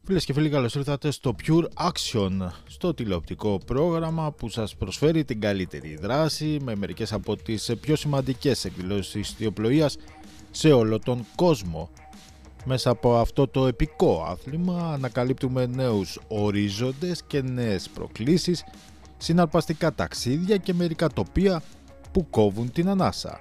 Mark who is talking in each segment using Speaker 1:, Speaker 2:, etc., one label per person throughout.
Speaker 1: Φίλες και φίλοι, καλώς ήρθατε στο Pure Action, στο τηλεοπτικό πρόγραμμα που σας προσφέρει την καλύτερη δράση με μερικές από τις πιο σημαντικές εκδηλώσεις ιστιοπλοείας σε όλο τον κόσμο. Μέσα από αυτό το επικό άθλημα ανακαλύπτουμε νέους ορίζοντες και νέες προκλήσεις, συναρπαστικά ταξίδια και μερικά τοπία που κόβουν την ανάσα.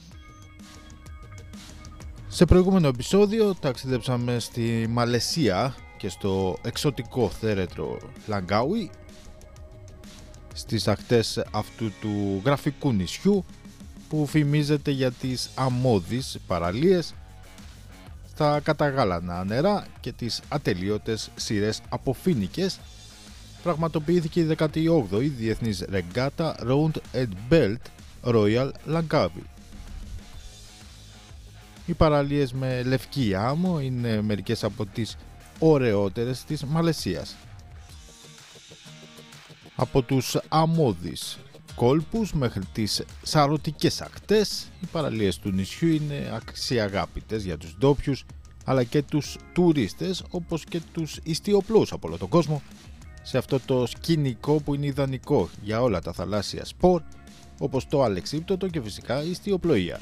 Speaker 1: Σε προηγούμενο επεισόδιο ταξίδεψαμε στη Μαλαισία και στο εξωτικό θέρετρο Λαγκάουι, στις ακτές αυτού του γραφικού νησιού που φημίζεται για τις αμμώδεις παραλίες, στα καταγάλανα νερά και τις ατελείωτες σειρές από φοίνικες. Πραγματοποιήθηκε η 18η Διεθνής Ρεγκάτα Round and Belt Royal Langkawi. Οι παραλίες με λευκή άμμο είναι μερικές από τις ωραιότερες της Μαλαισίας. Από τους αμμώδεις κόλπους μέχρι τις σαρωτικές ακτές, οι παραλίες του νησιού είναι αξιαγάπητες για τους ντόπιους αλλά και τους τουρίστες, όπως και τους ιστιοπλούς από όλο τον κόσμο, σε αυτό το σκηνικό που είναι ιδανικό για όλα τα θαλάσσια σπορ, όπως το αλεξίπτωτο και φυσικά η ιστιοπλοεία.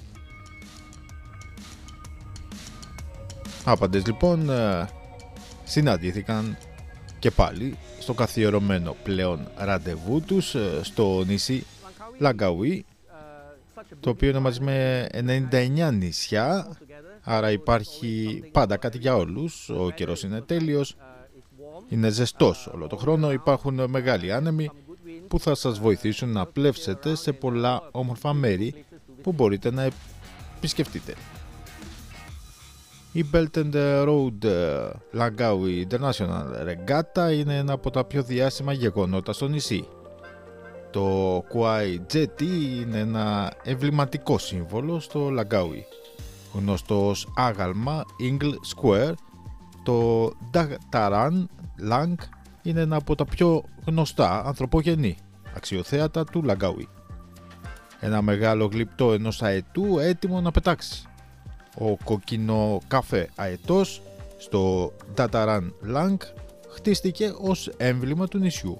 Speaker 1: Άπαντες λοιπόν συναντήθηκαν και πάλι στο καθιερωμένο πλέον ραντεβού τους στο νησί Λαγκάουι, το οποίο είναι μαζί με 99 νησιά, άρα υπάρχει πάντα κάτι για όλους. Ο καιρός είναι τέλειος, είναι ζεστός όλο το χρόνο, υπάρχουν μεγάλοι άνεμοι που θα σας βοηθήσουν να πλεύσετε σε πολλά όμορφα μέρη που μπορείτε να επισκεφτείτε. Η Belt and Road Langkawi International Regatta είναι ένα από τα πιο διάσημα γεγονότα στο νησί. Το Kuai Jetty είναι ένα εμβληματικό σύμβολο στο Λαγκάουι, γνωστό ως άγαλμα Ingle Square. Το Dataran Lang είναι ένα από τα πιο γνωστά ανθρωπογενή αξιοθέατα του Λαγκάουι. Ένα μεγάλο γλυπτό ενός αετού έτοιμο να πετάξει. Ο κοκκινό καφέ αετός στο Dataran Lang χτίστηκε ως έμβλημα του νησιού.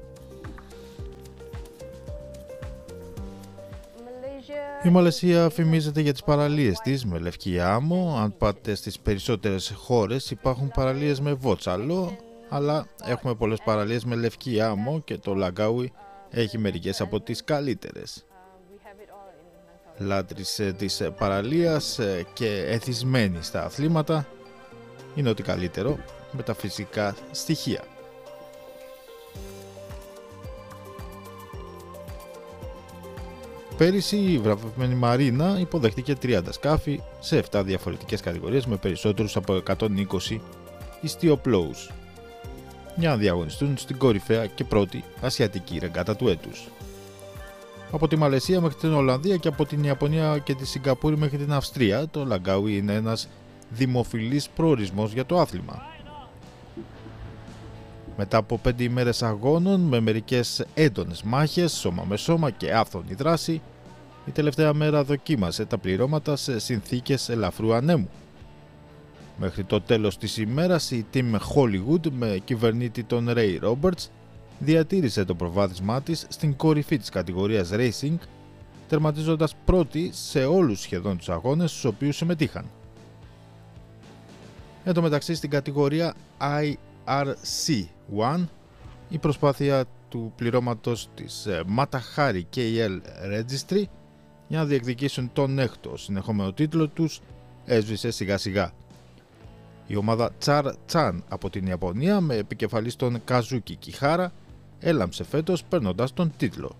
Speaker 1: Η Μαλαισία φημίζεται για τις παραλίες της με λευκή άμμο. Αν πάτε στις περισσότερες χώρες υπάρχουν παραλίες με βότσαλο, αλλά έχουμε πολλές παραλίες με λευκή άμμο και το Λαγκάουι έχει μερικές από τις καλύτερες. Λάτρης της παραλίας και εθισμένη στα αθλήματα, είναι ό,τι καλύτερο με τα φυσικά στοιχεία. Πέρυσι η βραβευμένη Μαρίνα υποδέχτηκε 30 σκάφη σε 7 διαφορετικές κατηγορίες με περισσότερους από 120 ιστιοπλόους, για να διαγωνιστούν στην κορυφαία και πρώτη ασιατική ρεγκάτα του έτους. Από τη Μαλαισία μέχρι την Ολλανδία και από την Ιαπωνία και τη Σιγκαπούρη μέχρι την Αυστρία, το Λαγκάουι είναι ένας δημοφιλής προορισμός για το άθλημα. Μετά από 5 ημέρες αγώνων με μερικές έντονες μάχες, σώμα με σώμα και άφθονη δράση, η τελευταία μέρα δοκίμασε τα πληρώματα σε συνθήκες ελαφρού ανέμου. Μέχρι το τέλος της ημέρας η Team Hollywood με κυβερνήτη τον Ray Roberts διατήρησε το προβάδισμά της στην κορυφή της κατηγορίας Racing, τερματίζοντας πρώτη σε όλους σχεδόν τους αγώνες στους οποίους συμμετείχαν. Εν τω μεταξύ στην κατηγορία IRC1 η προσπάθεια του πληρώματος της Matahari KL Registry για να διεκδικήσουν τον έκτο συνεχόμενο τίτλο τους έσβησε σιγά σιγά. Η ομάδα Char Chan από την Ιαπωνία με επικεφαλής τον Kazuki Kihara έλαμψε φέτος παίρνοντας τον τίτλο.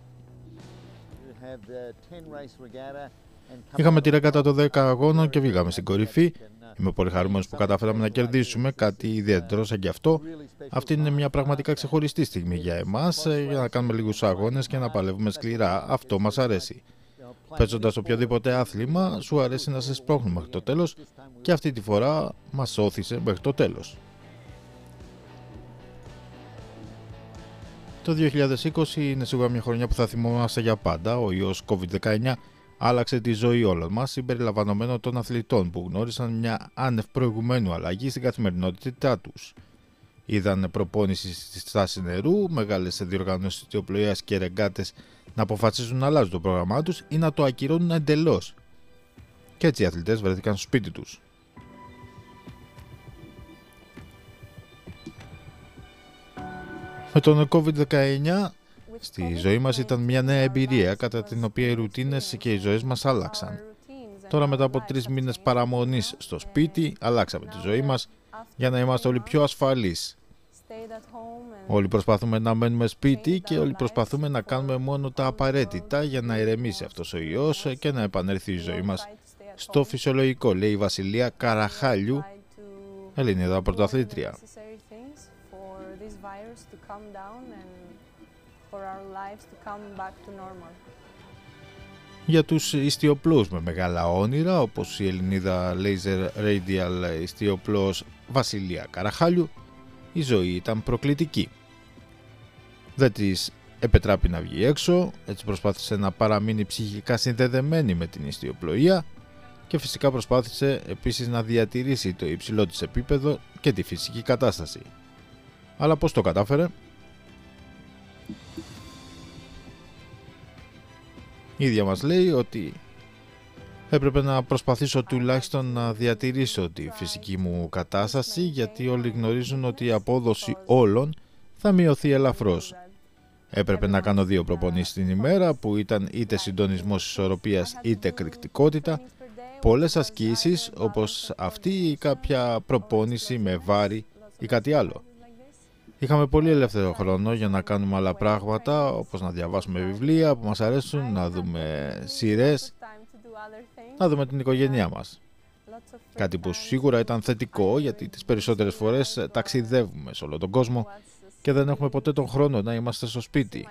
Speaker 1: Είχαμε τη ρέγατα των 10 αγώνων και βγήκαμε στην κορυφή. Είμαι πολύ χαρούμενος που καταφέραμε να κερδίσουμε κάτι ιδιαίτερο σαν κι αυτό. Αυτή είναι μια πραγματικά ξεχωριστή στιγμή για εμάς, για να κάνουμε λίγους αγώνες και να παλεύουμε σκληρά. Αυτό μας αρέσει. Παίζοντας οποιοδήποτε άθλημα, σου αρέσει να σε σπρώχνουν μέχρι το τέλος και αυτή τη φορά μας όθησε μέχρι το τέλος. Το 2020 είναι σίγουρα μια χρονιά που θα θυμόμαστε για πάντα. Ο ιός COVID-19 άλλαξε τη ζωή όλων μας, συμπεριλαμβανομένων των αθλητών που γνώρισαν μια άνευ προηγουμένου αλλαγή στην καθημερινότητά τους. είδαν προπόνηση στη στάση νερού, μεγάλες διοργανώσεις ιστιοπλοείας και ρεγκάτες να αποφασίζουν να αλλάζουν το πρόγραμμά τους ή να το ακυρώνουν εντελώς. Και έτσι οι αθλητές βρέθηκαν στο σπίτι τους. Με τον COVID-19 στη ζωή μας ήταν μια νέα εμπειρία κατά την οποία οι ρουτίνες και οι ζωές μας άλλαξαν. Τώρα μετά από 3 μήνες παραμονής στο σπίτι αλλάξαμε τη ζωή μας για να είμαστε όλοι πιο ασφαλείς. Όλοι προσπαθούμε να μένουμε σπίτι και όλοι προσπαθούμε να κάνουμε μόνο τα απαραίτητα για να ηρεμήσει αυτός ο ιός και να επανέλθει η ζωή μας στο φυσιολογικό, λέει η Βασιλεία Καραχάλιου, Ελληνίδα πρωταθλήτρια. Για τους ιστιοπλούς με μεγάλα όνειρα, όπως η Ελληνίδα Laser Radial ιστιοπλός Βασιλεία Καραχάλιου, η ζωή ήταν προκλητική. Δεν της επετράπη να βγει έξω, έτσι προσπάθησε να παραμείνει ψυχικά συνδεδεμένη με την ιστιοπλοεία και φυσικά προσπάθησε επίσης να διατηρήσει το υψηλό της επίπεδο και τη φυσική κατάσταση. Αλλά πώς το κατάφερε? Η ίδια μας λέει ότι έπρεπε να προσπαθήσω τουλάχιστον να διατηρήσω τη φυσική μου κατάσταση, γιατί όλοι γνωρίζουν ότι η απόδοση όλων θα μειωθεί ελαφρώς. Έπρεπε να κάνω 2 προπονήσεις την ημέρα που ήταν είτε συντονισμός ισορροπίας είτε εκρηκτικότητα, πολλές ασκήσεις όπως αυτή ή κάποια προπόνηση με βάρη ή κάτι άλλο. Είχαμε πολύ ελεύθερο χρόνο για να κάνουμε άλλα πράγματα, όπως να διαβάσουμε βιβλία που μας αρέσουν, να δούμε σειρές, να δούμε την οικογένειά μας. Κάτι που σίγουρα ήταν θετικό, γιατί τις περισσότερες φορές ταξιδεύουμε σε όλο τον κόσμο και δεν έχουμε ποτέ τον χρόνο να είμαστε στο σπίτι.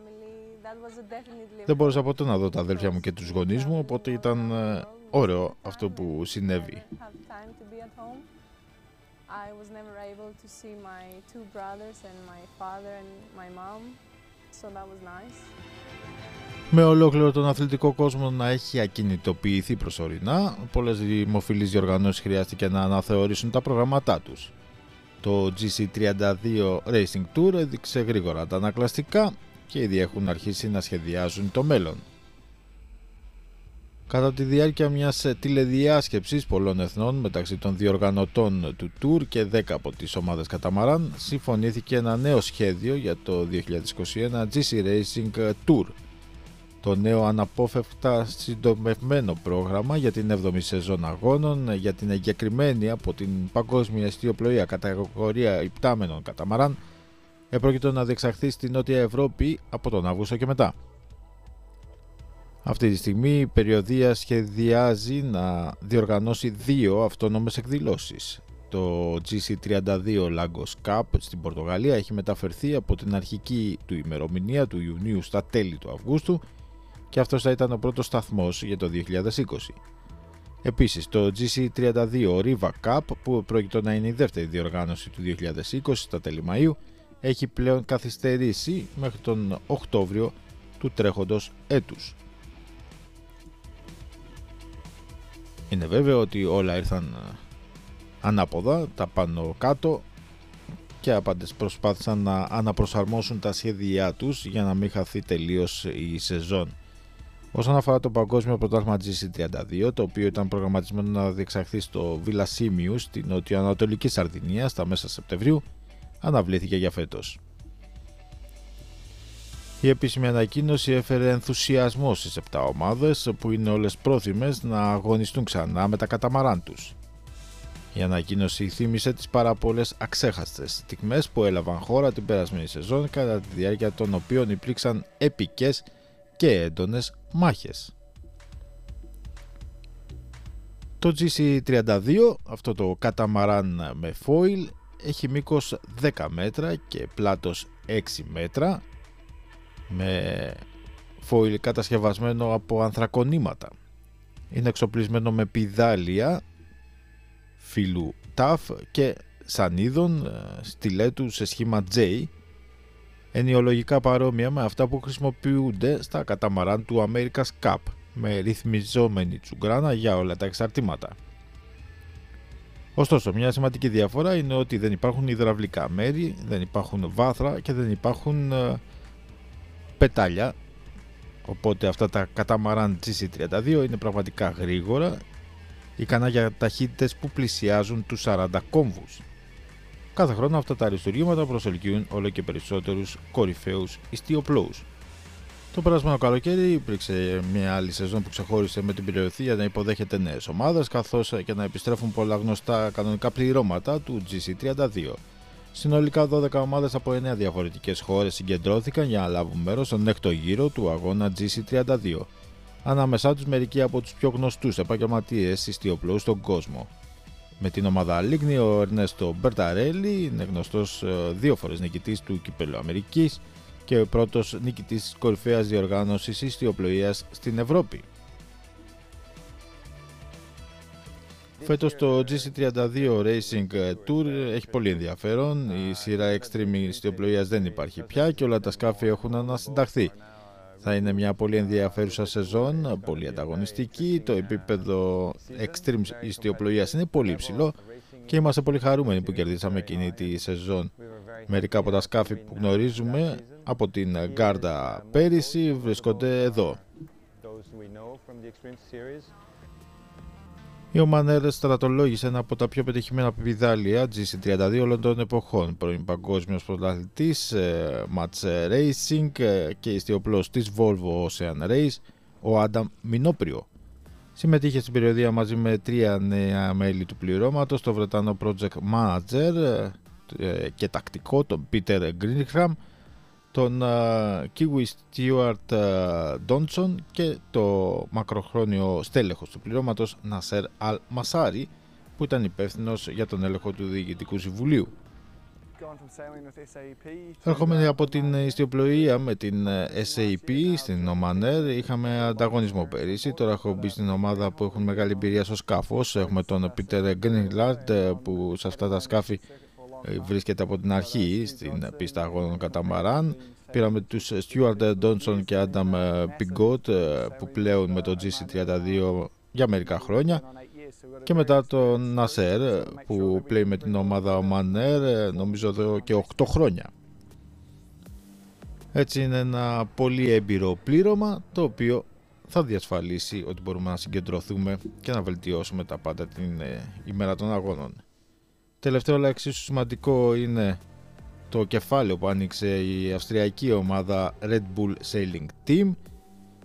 Speaker 1: Δεν μπορούσα ποτέ να δω τα αδέλφια μου και τους γονείς μου, οπότε ήταν ωραίο αυτό που συνέβη.
Speaker 2: I was never able to see my 2 brothers and my father and my mom, so that was nice.
Speaker 1: Με ολόκληρο τον αθλητικό κόσμο να έχει ακινητοποιηθεί προσωρινά, πολλές δημοφιλείς διοργανώσεις χρειάστηκε να αναθεωρήσουν τα προγραμματά τους. Το GC32 Racing Tour έδειξε γρήγορα τα ανακλαστικά και ήδη έχουν αρχίσει να σχεδιάζουν το μέλλον. Κατά τη διάρκεια μιας τηλεδιάσκεψης πολλών εθνών μεταξύ των διοργανωτών του Tour και 10 από τις ομάδες καταμαράν, συμφωνήθηκε ένα νέο σχέδιο για το 2021 GC Racing Tour. Το νέο αναπόφευκτα συντομευμένο πρόγραμμα για την 7η σεζόν αγώνων για την εγκεκριμένη από την παγκόσμια ιστιοπλοεία κατηγορία υπτάμενων καταμαράν επρόκειτο να διεξαχθεί στη Νότια Ευρώπη από τον Αύγουστο και μετά. Αυτή τη στιγμή η περιοδεία σχεδιάζει να διοργανώσει 2 αυτόνομες εκδηλώσεις. Το GC32 Lagos Cup στην Πορτογαλία έχει μεταφερθεί από την αρχική του ημερομηνία του Ιουνίου στα τέλη του Αυγούστου και αυτός θα ήταν ο πρώτος σταθμός για το 2020. Επίσης το GC32 Riva Cup, που πρόκειται να είναι η δεύτερη διοργάνωση του 2020 στα τέλη Μαΐου, έχει πλέον καθυστερήσει μέχρι τον Οκτώβριο του τρέχοντος έτους. Είναι βέβαιο ότι όλα ήρθαν ανάποδα, τα πάνω κάτω, και άπαντες προσπάθησαν να αναπροσαρμόσουν τα σχέδιά τους για να μην χαθεί τελείως η σεζόν. Όσον αφορά το παγκόσμιο πρωτάθλημα GC32, το οποίο ήταν προγραμματισμένο να διεξαχθεί στο Villa Simius στην νοτιοανατολική Σαρδινία στα μέσα Σεπτεμβρίου, αναβλήθηκε για φέτος. Η επίσημη ανακοίνωση έφερε ενθουσιασμό στις 7 ομάδες που είναι όλες πρόθυμες να αγωνιστούν ξανά με τα καταμαράν τους. Η ανακοίνωση θύμισε τις πάρα πολλές αξέχαστες στιγμές που έλαβαν χώρα την περασμένη σεζόν, κατά τη διάρκεια των οποίων υπήρξαν επικές και έντονες μάχες. Το GC32, αυτό το καταμαράν με foil, έχει μήκος 10 μέτρα και πλάτος 6 μέτρα, με foil κατασκευασμένο από ανθρακονήματα. Είναι εξοπλισμένο με πηδάλια φύλου TAF και σανίδων στιλέτου σε σχήμα J, ενιολογικά παρόμοια με αυτά που χρησιμοποιούνται στα καταμαράν του America's Cup, με ρυθμιζόμενη τσουγκράνα για όλα τα εξαρτήματα. Ωστόσο, μια σημαντική διαφορά είναι ότι δεν υπάρχουν υδραυλικά μέρη, δεν υπάρχουν βάθρα και δεν υπάρχουν πετάλια. Οπότε αυτά τα καταμαράν GC32 είναι πραγματικά γρήγορα, ικανά για ταχύτητες που πλησιάζουν τους 40 κόμβους. Κάθε χρόνο αυτά τα αριστουργήματα προσελκύουν όλο και περισσότερους κορυφαίους ιστιοπλώους. Το περασμένο καλοκαίρι υπήρξε μια άλλη σεζόν που ξεχώρισε με την περιοχή για να υποδέχεται νέες ομάδες, καθώς και να επιστρέφουν πολλά γνωστά κανονικά πληρώματα του GC32. Συνολικά 12 ομάδες από 9 διαφορετικές χώρες συγκεντρώθηκαν για να λάβουν μέρος στον έκτο γύρο του αγώνα GC32. Ανάμεσά τους μερικοί από τους πιο γνωστούς επαγγελματίες ιστιοπλώους στον κόσμο. Με την ομάδα Λίγνη, ο Ερνέστο Μπερταρέλη είναι γνωστός 2 φορές νικητής του Κυπέλλου Αμερικής και ο πρώτος νικητής της κορυφαίας διοργάνωσης ιστιοπλοείας στην Ευρώπη. Φέτος το GC32 Racing Tour έχει πολύ ενδιαφέρον, η σειρά Extreme ιστιοπλοείας δεν υπάρχει πια και όλα τα σκάφη έχουν ανασυνταχθεί. Θα είναι μια πολύ ενδιαφέρουσα σεζόν, πολύ ανταγωνιστική, το επίπεδο Extreme ιστιοπλοείας είναι πολύ ψηλό και είμαστε πολύ χαρούμενοι που κερδίσαμε εκείνη τη σεζόν. Μερικά από τα σκάφη που γνωρίζουμε από την Γκάρντα πέρυσι βρίσκονται εδώ. Η Oman Air στρατολόγησε ένα από τα πιο πετυχημένα πηδάλια GC32 όλων των εποχών. Πρώην παγκόσμιος πρωταθλητής Match Racing και ιστιοπλώος της Volvo Ocean Race, ο Άνταμ Μινόπριο. Συμμετείχε στην περιοδία μαζί με 3 νέα μέλη του πληρώματος, το Βρετανό Project Manager και τακτικό, τον Peter Greenham, τον Kiwi Stuart Donson και το μακροχρόνιο στέλεχος του πληρώματος Nasser Al-Masari, που ήταν υπεύθυνος για τον έλεγχο του Διοικητικού Συμβουλίου. Ερχόμενοι από την ιστιοπλοεία με την SAP στην Oman Air, είχαμε ανταγωνισμό πέρυσι. Τώρα έχω μπει στην ομάδα που έχουν μεγάλη εμπειρία στο σκάφος. Έχουμε τον Peter Greenhard που σε αυτά τα σκάφη βρίσκεται από την αρχή στην πίστα αγώνων καταμαράν. Πήραμε τους Stuart Donson και Adam Pigot που πλέουν με το GC32 για μερικά χρόνια, και μετά τον Nasser που πλέει με την ομάδα Oman Air νομίζω εδώ και 8 χρόνια. Έτσι είναι ένα πολύ έμπειρο πλήρωμα το οποίο θα διασφαλίσει ότι μπορούμε να συγκεντρωθούμε και να βελτιώσουμε τα πάντα την ημέρα των αγώνων. Τελευταίο αλλά εξίσου σημαντικό είναι το κεφάλαιο που άνοιξε η αυστριακή ομάδα Red Bull Sailing Team,